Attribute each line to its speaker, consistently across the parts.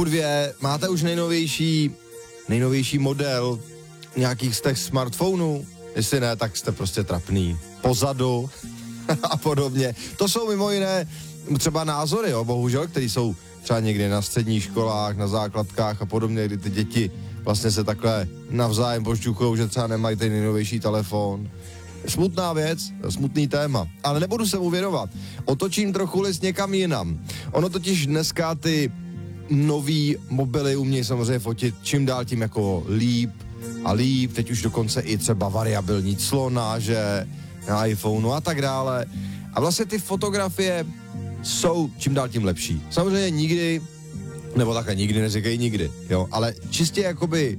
Speaker 1: 2, máte už nejnovější model nějakých z těch smartphonů? Jestli ne, tak jste prostě trapný. Pozadu a podobně. To jsou mimo jiné třeba názory, jo, bohužel, které jsou třeba někdy na středních školách, na základkách a podobně, kdy ty děti vlastně se takhle navzájem pošťuchujou, že třeba nemají ten nejnovější telefon. Smutná věc, smutný téma, ale nebudu se mu věnovat. Otočím trochu list někam jinam. Ono totiž dneska ty nový mobily umějí samozřejmě fotit čím dál tím jako líp a líp, teď už dokonce i třeba variabilní clonáže na iPhoneu a tak dále. A vlastně ty fotografie jsou čím dál tím lepší. Samozřejmě nikdy, nebo takhle nikdy neříkají nikdy, jo, ale čistě jakoby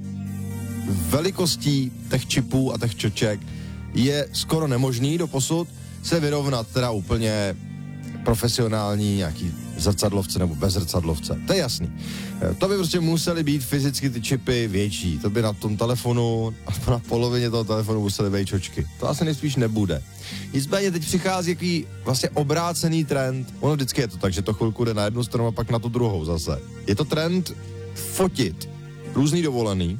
Speaker 1: velikostí těch čipů a těch čoček je skoro nemožný doposud se vyrovnat teda úplně profesionální nějaký zrcadlovce nebo bez zrcadlovce. To je jasný. To by prostě musely být fyzicky ty čipy větší. To by na tom telefonu, na polovině toho telefonu musely být čočky. To asi nejspíš nebude. Nicméně teď přichází jaký vlastně obrácený trend. Ono vždycky je to tak, že to chvilku jde na jednu stranu a pak na tu druhou zase. Je to trend fotit různý dovolený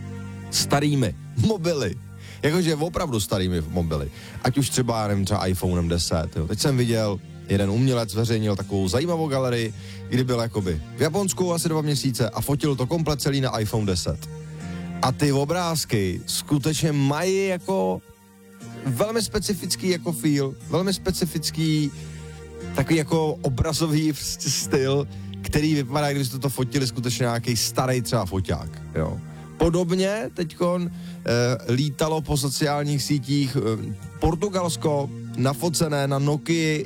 Speaker 1: starými mobily. Jakože opravdu starými mobily. Ať už třeba, nevím, třeba iPhonem 10. Jo. Teď jsem viděl, jeden umělec zveřejnil takovou zajímavou galerii, kdy byl jakoby v Japonsku asi 2 měsíce a fotil to komplet celý na iPhone 10. A ty obrázky skutečně mají jako velmi specifický jako feel, velmi specifický takový jako obrazový styl, který vypadá, když jste to fotili skutečně nějaký starý třeba foťák, jo. Podobně teďkon lítalo po sociálních sítích Portugalsko nafocené na Nokii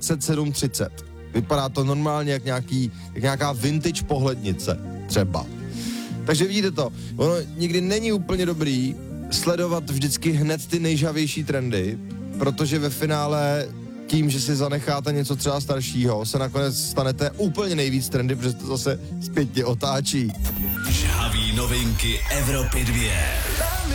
Speaker 1: 2730. Vypadá to normálně jak nějaká vintage pohlednice třeba. Takže vidíte to, ono nikdy není úplně dobrý sledovat vždycky hned ty nejžavější trendy, protože ve finále tím, že si zanecháte něco třeba staršího, se nakonec stanete úplně nejvíc trendy, protože to zase zpětně otáčí.
Speaker 2: Žhavý novinky Evropy 2.